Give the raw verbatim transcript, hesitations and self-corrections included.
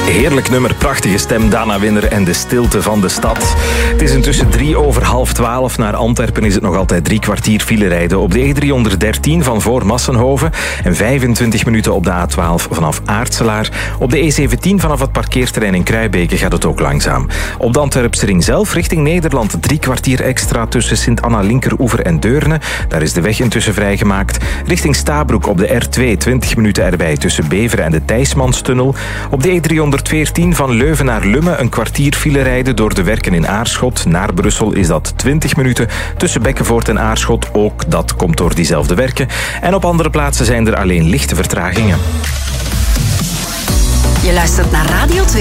Heerlijk nummer, prachtige stem, Dana Winner en de stilte van de stad. Het is intussen drie over half twaalf. Naar Antwerpen is het nog altijd drie kwartier file rijden op de E driehonderddertien van voor Massenhoven en vijfentwintig minuten op de A twaalf vanaf Aartselaar. Op de E zeventien vanaf het parkeerterrein in Kruibeke gaat het ook langzaam. Op de Antwerpse ring zelf richting Nederland drie kwartier extra tussen Sint-Anna Linkeroever en Deurne. Daar is de weg intussen vrijgemaakt. Richting Stabroek op de R twee twintig minuten erbij tussen Beveren en de Thijsmanstunnel. Op de E driehonderdveertien van Leuven naar Lumme een kwartier file rijden door de werken in Aarschot. Naar Brussel is dat twintig minuten tussen Bekkenvoort en Aarschot. Ook dat komt door diezelfde werken. En op andere plaatsen zijn er alleen lichte vertragingen. Je luistert naar Radio twee.